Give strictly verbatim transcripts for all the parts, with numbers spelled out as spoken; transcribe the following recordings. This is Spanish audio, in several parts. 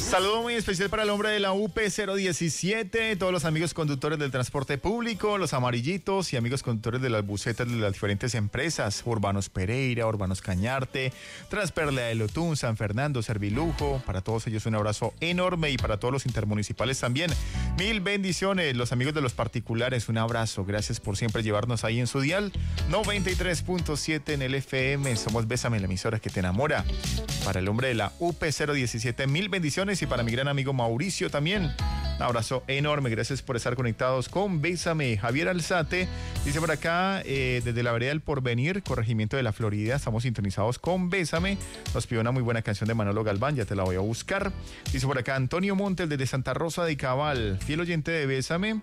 Saludo muy especial para el hombre de la U P cero diecisiete, todos los amigos conductores del transporte público, los amarillitos y amigos conductores de las busetas de las diferentes empresas, Urbanos Pereira, Urbanos Cañarte, Transperla de Lotún, San Fernando, Servilujo. Para todos ellos un abrazo enorme y para todos los intermunicipales también. Mil bendiciones, los amigos de los particulares, un abrazo. Gracias por siempre llevarnos ahí en su dial. noventa y tres punto siete en el F M. Somos Bésame, la emisora que te enamora. Para el hombre de la U P cero diecisiete, mil bendiciones. Y para mi gran amigo Mauricio también, un abrazo enorme, gracias por estar conectados con Bésame. Javier Alzate dice por acá, eh, desde la vereda del Porvenir, corregimiento de la Florida, estamos sintonizados con Bésame. Nos pidió una muy buena canción de Manolo Galván, ya te la voy a buscar. Dice por acá Antonio Montes desde Santa Rosa de Cabal, fiel oyente de Bésame.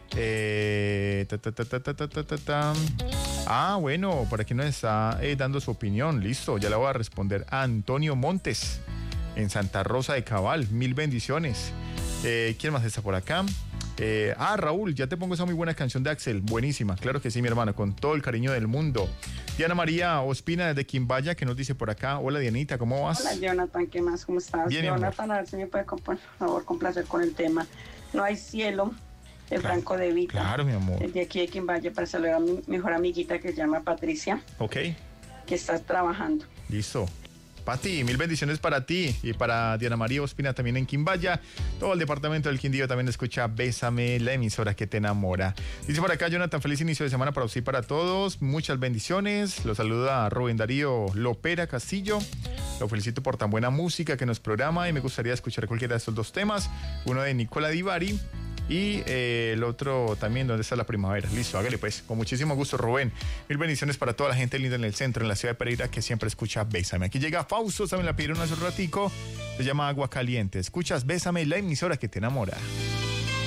Eh, ta, ta, ta, ta, ta, ta, ta, ta. Ah, bueno, por aquí nos está eh, dando su opinión, listo, ya la voy a responder a Antonio Montes en Santa Rosa de Cabal, mil bendiciones. Eh, ¿Quién más está por acá? Eh, ah, Raúl, ya te pongo esa muy buena canción de Axel, buenísima, claro que sí, mi hermano, con todo el cariño del mundo. Diana María Ospina desde Quimbaya, que nos dice por acá, hola Dianita, ¿cómo vas? Hola Jonathan, ¿qué más? ¿Cómo estás? Bien, Jonathan, a ver si me puede, por favor, complacer con el tema No hay cielo, de claro, Franco De Vita. Claro, mi amor. Desde aquí de Quimbaya, para saludar a mi mejor amiguita que se llama Patricia. Ok. Que está trabajando. Listo. Pati, mil bendiciones para ti y para Diana María Ospina también en Quimbaya. Todo el departamento del Quindío también escucha Bésame, la emisora que te enamora. Dice por acá Jonathan, feliz inicio de semana para usted y para todos. Muchas bendiciones. Lo saluda Rubén Darío Lopera Castillo. Lo felicito por tan buena música que nos programa y me gustaría escuchar cualquiera de estos dos temas. Uno de Nicola Divari y eh, el otro también, ¿Dónde está la primavera? Listo, hágale pues, con muchísimo gusto, Rubén. Mil bendiciones para toda la gente linda en el centro, en la ciudad de Pereira, que siempre escucha Bésame. Aquí llega Fausto, también la pidieron hace un ratico, se llama Agua Caliente. Escuchas Bésame, la emisora que te enamora.